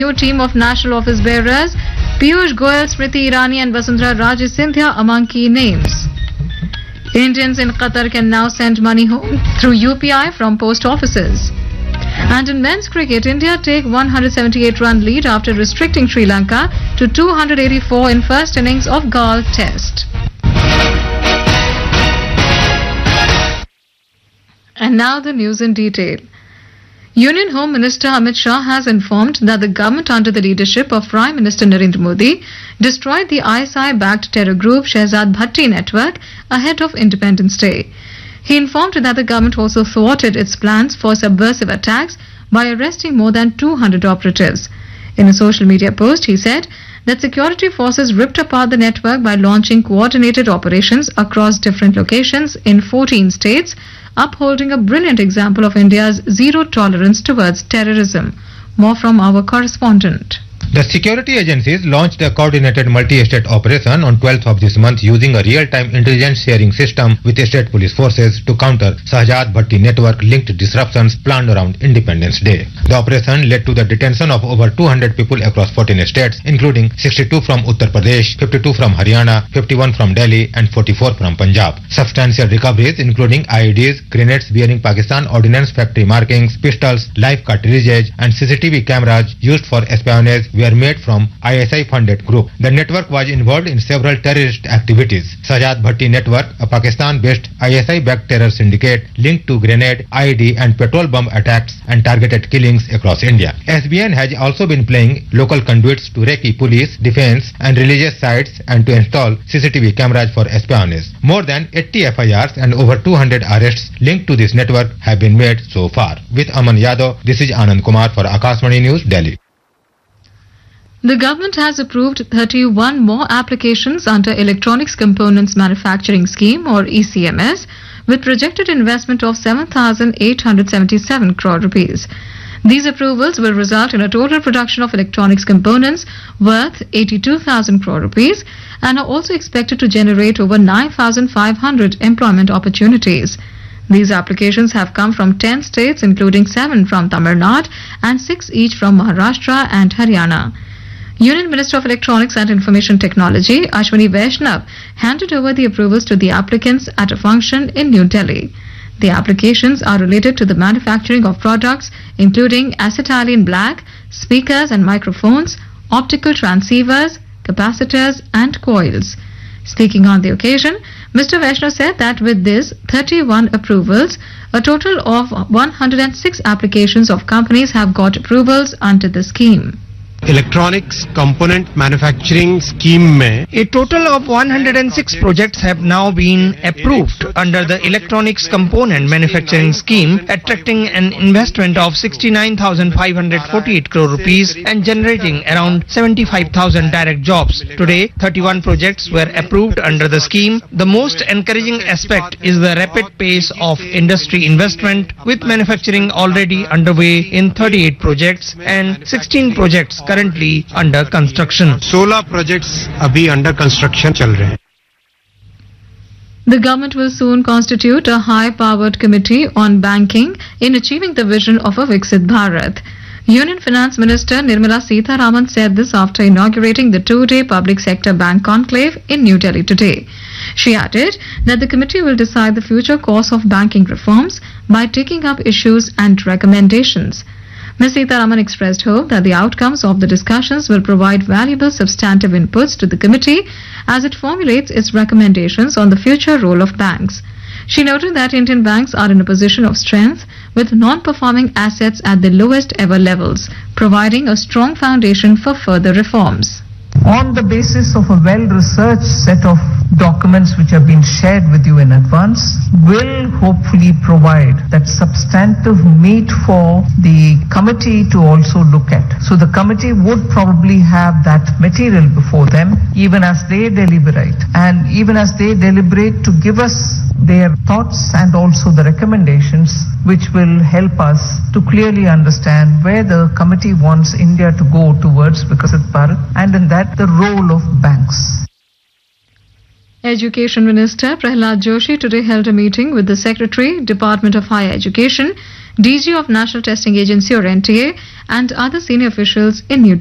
New team of national office bearers, Piyush Goyal, Smriti Irani and Vasundhara Raje Scindia among key names. Indians in Qatar can now send money home through UPI from post offices. And in men's cricket, India take 178-run lead after restricting Sri Lanka to 284 in first innings of Galle Test. And now the news in detail. Union Home Minister Amit Shah has informed that the government under the leadership of Prime Minister Narendra Modi destroyed the ISI-backed terror group Shehzad Bhatti network ahead of Independence Day. He informed that the government also thwarted its plans for subversive attacks by arresting more than 200 operatives. In a social media post, he said that security forces ripped apart the network by launching coordinated operations across different locations in 14 states, upholding a brilliant example of India's zero tolerance towards terrorism. More from our correspondent. The security agencies launched a coordinated multi-state operation on 12th of this month using a real-time intelligence sharing system with state police forces to counter Shehzad Bhatti network-linked disruptions planned around Independence Day. The operation led to the detention of over 200 people across 14 states, including 62 from Uttar Pradesh, 52 from Haryana, 51 from Delhi and 44 from Punjab. Substantial recoveries including IEDs, grenades bearing Pakistan Ordnance Factory markings, pistols, live cartridges and CCTV cameras used for espionage were made from ISI-funded group. The network was involved in several terrorist activities. Shehzad Bhatti network, a Pakistan-based ISI-backed terror syndicate linked to grenade, IED and petrol bomb attacks and targeted killings across India. SBN has also been playing local conduits to recce police, defense and religious sites and to install CCTV cameras for espionage. More than 80 FIRs and over 200 arrests linked to this network have been made so far. With Aman Yadav, this is Anand Kumar for Akashvani News, Delhi. The government has approved 31 more applications under Electronics Components Manufacturing Scheme or ECMS with projected investment of 7,877 crore rupees. These approvals will result in a total production of electronics components worth 82,000 crore rupees and are also expected to generate over 9,500 employment opportunities. These applications have come from 10 states including 7 from Tamil Nadu and 6 each from Maharashtra and Haryana. Union Minister of Electronics and Information Technology, Ashwini Vaishnav, handed over the approvals to the applicants at a function in New Delhi. The applications are related to the manufacturing of products including acetylene black, speakers and microphones, optical transceivers, capacitors and coils. Speaking on the occasion, Mr. Vaishnav said that with this 31 approvals, a total of 106 applications of companies have got approvals under the scheme. Electronics Component Manufacturing Scheme में a total of 106 projects have now been approved under the Electronics Component Manufacturing Scheme, attracting an investment of 69,548 crore rupees and generating around 75,000 direct jobs. Today, 31 projects were approved under the scheme. The most encouraging aspect is the rapid pace of industry investment, with manufacturing already underway in 38 projects and 16 projects currently under construction. 16 projects अभी under construction चल रहे हैं. The government will soon constitute a high-powered committee on banking in achieving the vision of a Viksit Bharat. Union Finance Minister Nirmala Sitharaman said this after inaugurating the two-day public sector bank conclave in New Delhi today. She added that the committee will decide the future course of banking reforms by taking up issues and recommendations. Ms. Sitharaman expressed hope that the outcomes of the discussions will provide valuable substantive inputs to the committee as it formulates its recommendations on the future role of banks. She noted that Indian banks are in a position of strength with non-performing assets at the lowest ever levels, providing a strong foundation for further reforms. On the basis of a well-researched set of documents which have been shared with you in advance, will hopefully provide that substantive meat for the committee to also look at. So the committee would probably have that material before them even as they deliberate, and even as they deliberate to give us their thoughts and also the recommendations which will help us to clearly understand where the committee wants India to go towards Viksit Bharat, and in that the role of banks. Education Minister Prahlad Joshi today held a meeting with the Secretary, Department of Higher Education, DG of National Testing Agency or NTA, and other senior officials in New